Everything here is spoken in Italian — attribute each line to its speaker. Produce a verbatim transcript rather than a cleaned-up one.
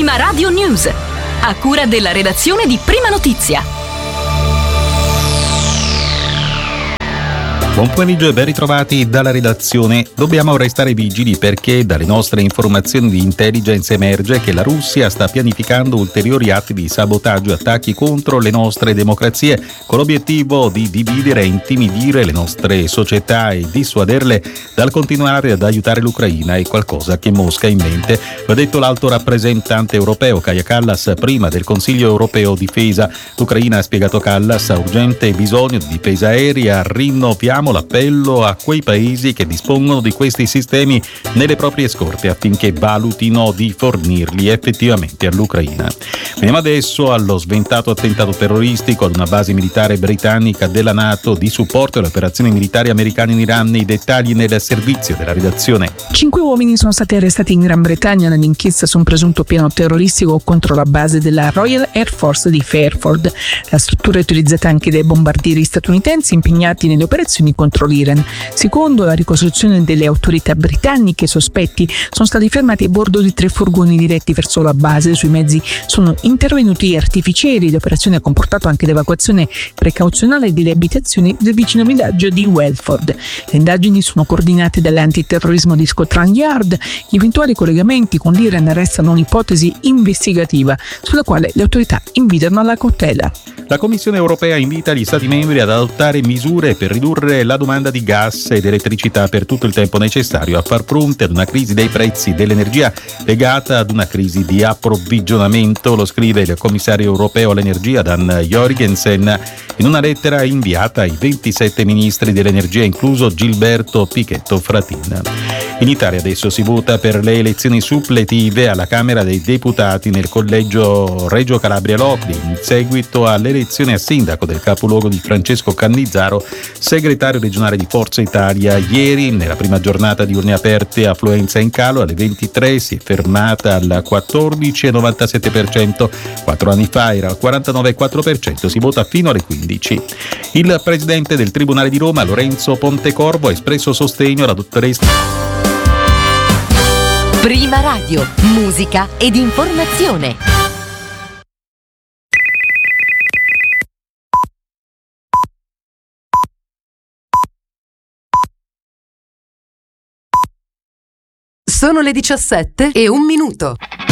Speaker 1: Prima Radio News, a cura della redazione di Prima Notizia.
Speaker 2: Buon pomeriggio e ben ritrovati dalla redazione. Dobbiamo restare vigili perché dalle nostre informazioni di intelligence emerge che la Russia sta pianificando ulteriori atti di sabotaggio e attacchi contro le nostre democrazie con l'obiettivo di dividere e intimidire le nostre società e dissuaderle dal continuare ad aiutare l'Ucraina. È qualcosa che Mosca ha in mente, lo ha detto l'alto rappresentante europeo Kaja Kallas prima del Consiglio europeo difesa. L'Ucraina, ha spiegato Kallas, ha urgente bisogno di difesa aerea. Rinnoviamo l'appello a quei paesi che dispongono di questi sistemi nelle proprie scorte affinché valutino di fornirli effettivamente all'Ucraina. Veniamo adesso allo sventato attentato terroristico ad una base militare britannica della NATO di supporto alle operazioni militari americane in Iran. I dettagli nel servizio della redazione.
Speaker 3: Cinque uomini sono stati arrestati in Gran Bretagna nell'inchiesta su un presunto piano terroristico contro la base della Royal Air Force di Fairford. La struttura è utilizzata anche dai bombardieri statunitensi impegnati nelle operazioni contro l'Iran. Secondo la ricostruzione delle autorità britanniche, i sospetti sono stati fermati a bordo di tre furgoni diretti verso la base. Sui mezzi sono intervenuti artificieri. L'operazione ha comportato anche l'evacuazione precauzionale delle abitazioni del vicino villaggio di Welford. Le indagini sono coordinate dall'antiterrorismo di Scotland Yard. Gli eventuali collegamenti con l'Iran restano un'ipotesi investigativa sulla quale le autorità invitano alla cautela.
Speaker 2: La Commissione europea invita gli Stati membri ad adottare misure per ridurre la domanda di gas ed elettricità per tutto il tempo necessario a far fronte ad una crisi dei prezzi dell'energia legata ad una crisi di approvvigionamento, lo scrive il commissario europeo all'energia Dan Jorgensen in una lettera inviata ai ventisette ministri dell'energia, incluso Gilberto Pichetto Fratin. In Italia adesso si vota per le elezioni suppletive alla Camera dei Deputati nel collegio Reggio Calabria Locri, in seguito all'elezione a sindaco del capoluogo di Francesco Cannizzaro, segretario regionale di Forza Italia. Ieri, nella prima giornata di urne aperte, affluenza in calo, alle ventitré si è fermata al quattordici virgola novantasette per cento, quattro anni fa era al quarantanove virgola quattro per cento, si vota fino alle quindici. Il presidente del Tribunale di Roma, Lorenzo Pontecorvo, ha espresso sostegno alla dottoressa.
Speaker 1: Prima Radio, musica ed informazione.
Speaker 4: Sono le diciassette e un minuto.